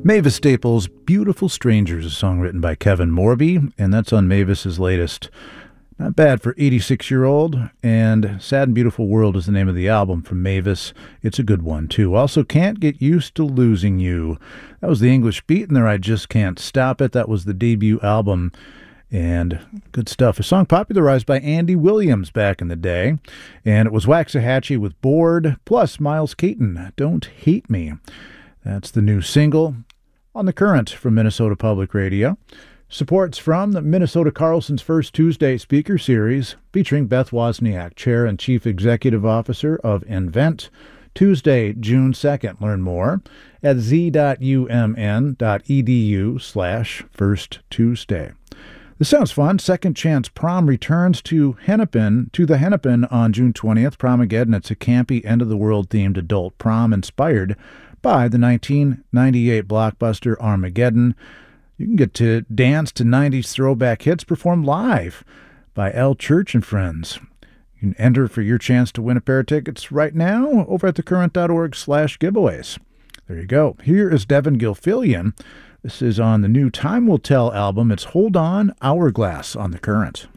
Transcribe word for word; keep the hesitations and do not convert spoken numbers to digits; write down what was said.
Mavis Staples' Beautiful Strangers, a song written by Kevin Morby, and that's on Mavis's latest. Not bad for eighty-six-year-old, and Sad and Beautiful World is the name of the album from Mavis. It's a good one, too. Also, Can't Get Used to Losing You. That was the English beat in there, I Just Can't Stop It. That was the debut album, and good stuff. A song popularized by Andy Williams back in the day, and it was Waxahachie with Bored, plus Miles Caton, Don't Hate Me. That's the new single on The Current from Minnesota Public Radio. Supports from the Minnesota Carlson's First Tuesday Speaker Series, featuring Beth Wozniak, Chair and Chief Executive Officer of Invent. Tuesday, June second. Learn more at z.umn.edu slash First Tuesday. This sounds fun. Second Chance Prom returns to Hennepin, to the Hennepin on June twentieth. Promageddon. It's a campy, end-of-the-world themed adult prom inspired by the nineteen ninety-eight blockbuster Armageddon. You can get to dance to nineties throwback hits performed live by Al Church and Friends. You can enter for your chance to win a pair of tickets right now over at thecurrent.org slash giveaways. There you go. Here is Devin Gilfillian. This is on the new Time Will Tell album. It's Hold On, Hourglass on The Current.